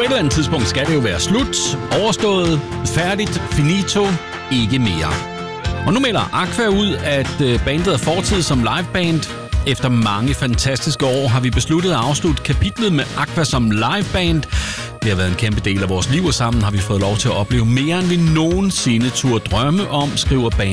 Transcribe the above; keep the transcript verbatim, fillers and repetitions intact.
et eller andet tidspunkt skal det jo være slut, overstået, færdigt, finito, ikke mere. Og nu melder Aqua ud, at bandet er fortid som liveband. Efter mange fantastiske år har vi besluttet at afslutte kapitlet med Aqua som liveband. Det har været en kæmpe del af vores liv, og sammen har vi fået lov til at opleve mere, end vi nogensinde turde drømme om, skriver bandet